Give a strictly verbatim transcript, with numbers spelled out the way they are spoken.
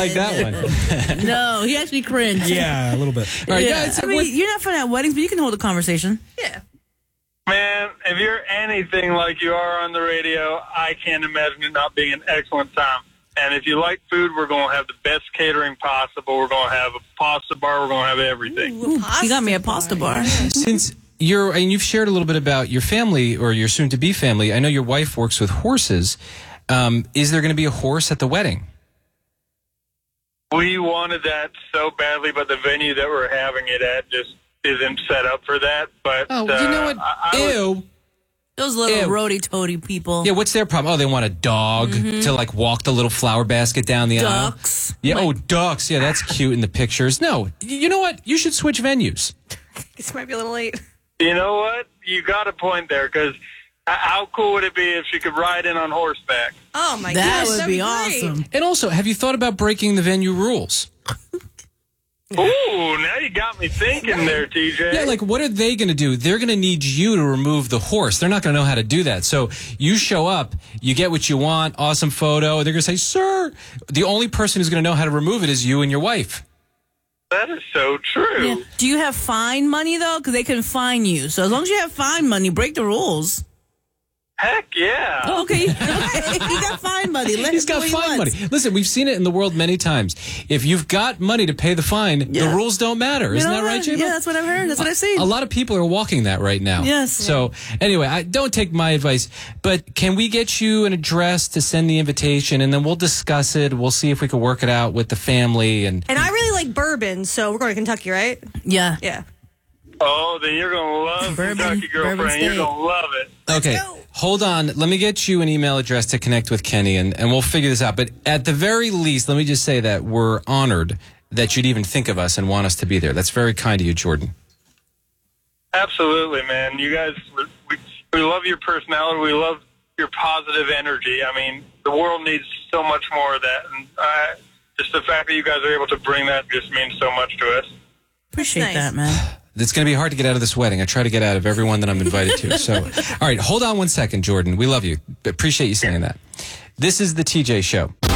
like that one. No, he actually cringed. Yeah, a little bit. All right, yeah. guys. I mean, what- you're not fun at weddings, but you can hold a conversation. Yeah. Man, if you're anything like you are on the radio, I can't imagine it not being an excellent time. And if you like food, we're going to have the best catering possible. We're going to have a pasta bar. We're going to have everything. Ooh, you got me a pasta bar. Since you're, and you've shared a little bit about your family or your soon-to-be family, I know your wife works with horses. Um, is there going to be a horse at the wedding? We wanted that so badly, but the venue that we're having it at just isn't set up for that. But Oh, you know uh, what? I, I Ew. would, Those little Ew. roady-toady people. Yeah, what's their problem? Oh, they want a dog to like walk the little flower basket down the aisle. Ducks. Yeah, oh, ducks. Yeah, that's cute in the pictures. No, you know what? You should switch venues. This might be a little late. you know what? You got a point there, because how cool would it be if she could ride in on horseback? Oh, my That gosh. would that'd be great. awesome. And also, have you thought about breaking the venue rules? Ooh, now you got me thinking there, T J. Yeah, like what are they going to do? They're going to need you to remove the horse. They're not going to know how to do that. So you show up, you get what you want, awesome photo. They're going to say, sir, the only person who's going to know how to remove it is you and your wife. That is so true. Yeah. Do you have fine money, though? Because they can fine you. So as long as you have fine money, break the rules. Heck yeah. Oh, okay. Okay. He got fine money. Let He's him do got what he fine money. wants. Listen, we've seen it in the world many times. If you've got money to pay the fine, Yeah. the rules don't matter. You Isn't know that right, what? J-Bo? Yeah, that's what I've heard. That's what I've seen. A lot of people are walking that right now. Yes. So anyway, I don't take my advice, but can we get you an address to send the invitation, and then we'll discuss it. We'll see if we can work it out with the family. And And I really like bourbon, so we're going to Kentucky, right? Yeah. Yeah. Oh, then you're going to love Bourbon- Kentucky Bourbon Girlfriend. You're State. going to love it. okay, go. hold on. Let me get you an email address to connect with Kenny, and, and we'll figure this out. But at the very least, let me just say that we're honored that you'd even think of us and want us to be there. That's very kind of you, Jordan. Absolutely, man. You guys, we, we love your personality. We love your positive energy. I mean, the world needs so much more of that. And uh, just the fact that you guys are able to bring that just means so much to us. Appreciate nice. that, man. It's going to be hard to get out of this wedding. I try to get out of everyone that I'm invited to. So, all right, hold on one second, Jordan. We love you. Appreciate you saying that. This is the T J Show.